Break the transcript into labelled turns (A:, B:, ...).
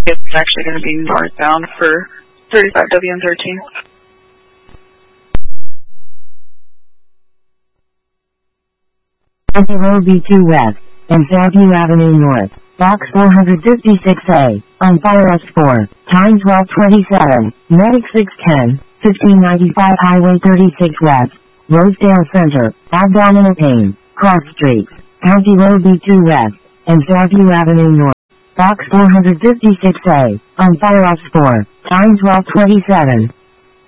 A: It's actually going to be northbound for 35W13.
B: County Road B2 West and Fairview Avenue North, Box 456A, on fire S4, time 1227, Medic 610, 1595 Highway 36 West, Rosedale Center, abdominal pain, cross streets, County Road B2 West and Fairview Avenue North, Box 456A, on fire S4, time 1227.